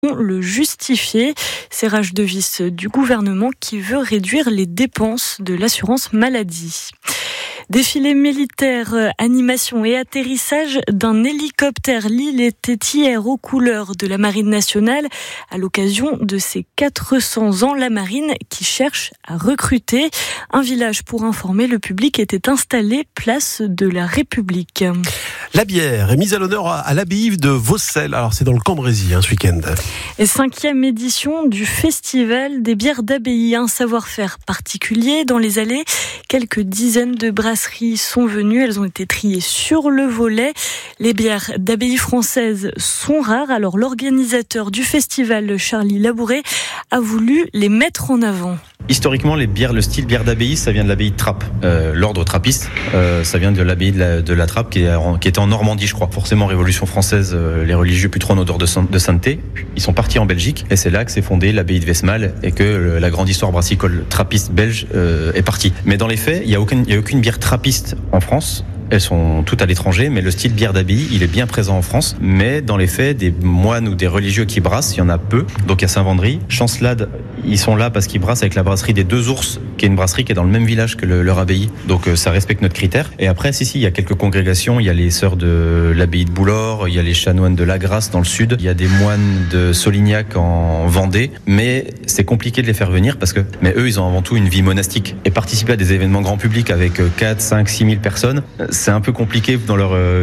le justifier. C'est rage de vis du gouvernement qui veut réduire les dépenses de l'assurance maladie. Défilé militaire, animation et atterrissage d'un hélicoptère. L'île était hier aux couleurs de la Marine nationale à l'occasion de ses 400 ans. La Marine qui cherche à recruter. Un village pour informer le public était installé place de la République. La bière est mise à l'honneur à l'abbaye de Vaucelles. Alors c'est dans le Cambrésis ce week-end. Et 5e édition du festival des bières d'abbaye. Un savoir-faire particulier dans les allées. Quelques dizaines de brasseries sont venues. Elles ont été triées sur le volet. Les bières d'abbaye françaises sont rares. Alors l'organisateur du festival, Charlie Labouret, a voulu les mettre en avant. Historiquement, le style bière d'abbaye, ça vient de l'abbaye de Trappes. L'ordre trappiste, ça vient de l'abbaye de la Trappe qui était en Normandie, je crois. Forcément, Révolution française, les religieux plus trop en odeur de sainteté. Ils sont partis en Belgique et c'est là que s'est fondée l'abbaye de Westmalle et que la grande histoire brassicole trappiste belge est partie. Mais dans les faits, il y a aucune bière trappiste en France. Elles sont toutes à l'étranger, mais le style bière d'abbaye, il est bien présent en France. Mais dans les faits, des moines ou des religieux qui brassent, il y en a peu. Donc à Saint-Vendry, Chancelade, ils sont là parce qu'ils brassent avec la brasserie des Deux Ours, qui est une brasserie qui est dans le même village que leur abbaye. Donc ça respecte notre critère. Et après, il y a quelques congrégations. Il y a les sœurs de l'abbaye de Boulor, il y a les chanoines de La Grasse dans le sud, il y a des moines de Solignac en Vendée. Mais c'est compliqué de les faire venir mais eux, ils ont avant tout une vie monastique. Et participer à des événements grand public avec 4, 5, 6 000 personnes, c'est un peu compliqué dans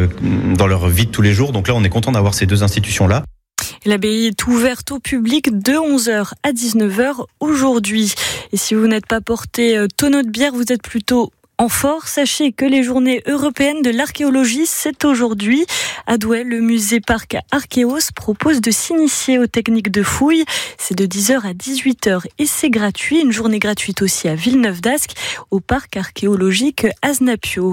leur vie de tous les jours. Donc là, on est content d'avoir ces deux institutions-là. L'abbaye est ouverte au public de 11h à 19h aujourd'hui. Et si vous n'êtes pas porté tonneau de bière, vous êtes plutôt en fort. Sachez que les journées européennes de l'archéologie, c'est aujourd'hui. À Douai, le musée Parc Archéos propose de s'initier aux techniques de fouille. C'est de 10h à 18h et c'est gratuit. Une journée gratuite aussi à Villeneuve d'Ascq, au parc archéologique Aznapio.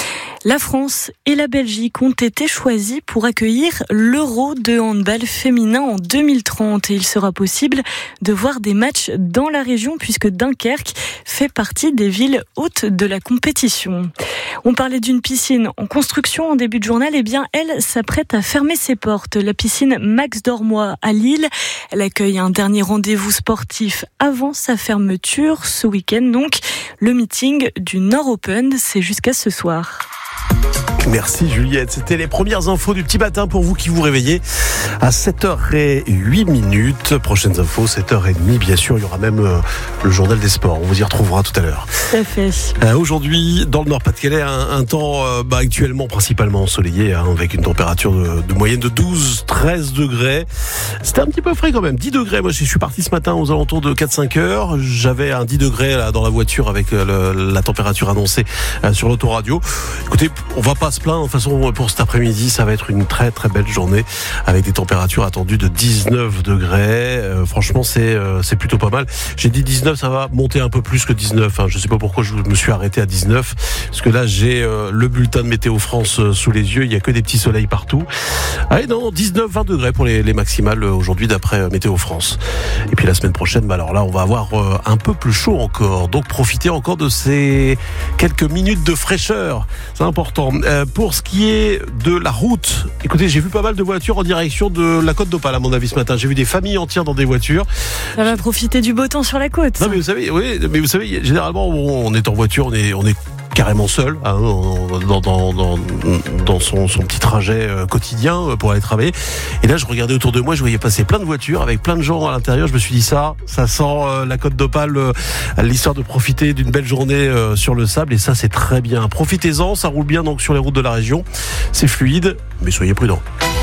La France et la Belgique ont été choisis pour accueillir l'Euro de handball féminin en 2030. Et il sera possible de voir des matchs dans la région puisque Dunkerque fait partie des villes hôtes de la compétition. On parlait d'une piscine en construction en début de journal. Eh bien, elle s'apprête à fermer ses portes. La piscine Max Dormois à Lille. Elle accueille un dernier rendez-vous sportif avant sa fermeture ce week-end. Donc, le meeting du Nord Open, c'est jusqu'à ce soir. Merci Juliette, c'était les premières infos du petit matin pour vous qui vous réveillez à 7h08. Prochaines infos, 7h30 bien sûr, il y aura même le journal des sports, on vous y retrouvera tout à l'heure. Tout à fait. Aujourd'hui, dans le Nord-Pas-de-Calais, un temps actuellement principalement ensoleillé, avec une température de moyenne de 12-13 degrés. C'était un petit peu frais quand même, 10 degrés. Moi je suis parti ce matin aux alentours de 4-5 heures, j'avais un 10 degrés là, dans la voiture avec la température annoncée sur l'autoradio. Écoutez, on va pas se plaindre, de toute façon pour cet après-midi ça va être une très très belle journée avec des températures attendues de 19 degrés. Franchement c'est plutôt pas mal. J'ai dit 19, ça va monter un peu plus que 19, Je sais pas pourquoi je me suis arrêté à 19 parce que là j'ai le bulletin de Météo France sous les yeux, il y a que des petits soleils partout. Allez, non, 19-20 degrés pour les maximales aujourd'hui d'après Météo France. Et puis la semaine prochaine, alors là on va avoir un peu plus chaud encore, donc profitez encore de ces quelques minutes de fraîcheur, c'est important. Pour ce qui est de la route, écoutez, j'ai vu pas mal de voitures en direction de la Côte d'Opale à mon avis ce matin. J'ai vu des familles entières dans des voitures. Ça va profiter du beau temps sur la côte. Non mais vous savez, généralement on est en voiture, on est carrément seul dans son petit trajet quotidien pour aller travailler. Et là, je regardais autour de moi, je voyais passer plein de voitures avec plein de gens à l'intérieur. Je me suis dit ça sent la Côte d'Opale, l'histoire de profiter d'une belle journée sur le sable. Et ça, c'est très bien. Profitez-en, ça roule bien donc sur les routes de la région. C'est fluide, mais soyez prudents.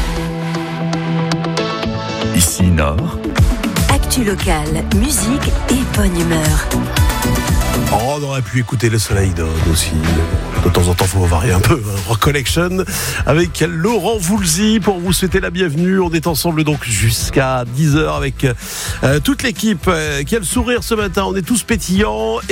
Ici Nord. Actu locale, musique et bonne humeur. Oh, on aurait pu écouter le soleil donne aussi. De temps en temps, il faut varier un peu. Rock Collection avec Laurent Voulzy pour vous souhaiter la bienvenue. On est ensemble donc jusqu'à 10h avec toute l'équipe qui a le sourire ce matin. On est tous pétillants.